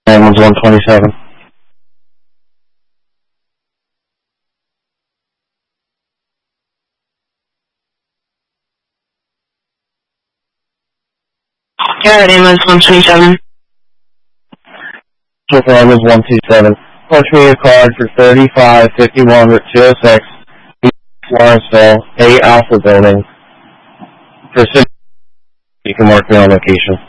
Ambulance 127. Yeah, ambulance 127. Ambulance 127. Punch me your card for 3551 Route 206, Lawrenceville, A Alpha Building. For 6, you can mark me on location.